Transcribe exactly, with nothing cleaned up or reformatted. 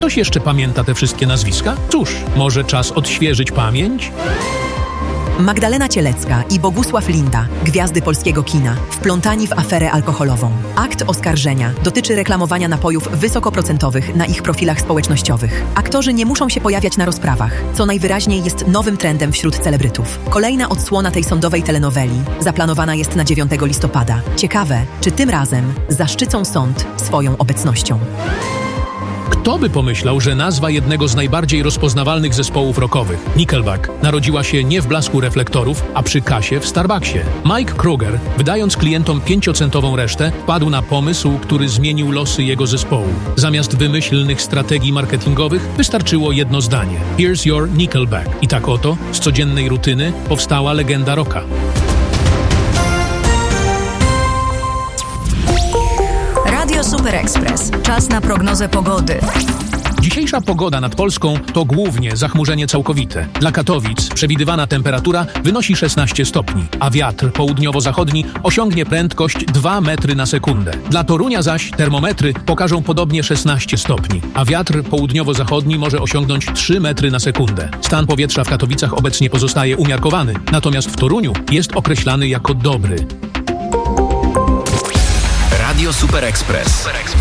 Ktoś jeszcze pamięta te wszystkie nazwiska? Cóż, może czas odświeżyć pamięć? Magdalena Cielecka i Bogusław Linda, gwiazdy polskiego kina, wplątani w aferę alkoholową. Akt oskarżenia dotyczy reklamowania napojów wysokoprocentowych na ich profilach społecznościowych. Aktorzy nie muszą się pojawiać na rozprawach, co najwyraźniej jest nowym trendem wśród celebrytów. Kolejna odsłona tej sądowej telenoweli zaplanowana jest na dziewiątego listopada. Ciekawe, czy tym razem zaszczycą sąd swoją obecnością. Kto by pomyślał, że nazwa jednego z najbardziej rozpoznawalnych zespołów rockowych, Nickelback, narodziła się nie w blasku reflektorów, a przy kasie w Starbucksie. Mike Kruger, wydając klientom pięciocentową resztę, wpadł na pomysł, który zmienił losy jego zespołu. Zamiast wymyślnych strategii marketingowych wystarczyło jedno zdanie: Here's your Nickelback. I tak oto, z codziennej rutyny, powstała legenda rocka. Radio Super Express. Czas na prognozę pogody. Dzisiejsza pogoda nad Polską to głównie zachmurzenie całkowite. Dla Katowic przewidywana temperatura wynosi szesnaście stopni, a wiatr południowo-zachodni osiągnie prędkość dwa metry na sekundę. Dla Torunia zaś termometry pokażą podobnie szesnaście stopni, a wiatr południowo-zachodni może osiągnąć trzy metry na sekundę. Stan powietrza w Katowicach obecnie pozostaje umiarkowany, natomiast w Toruniu jest określany jako dobry. Radio Super Express.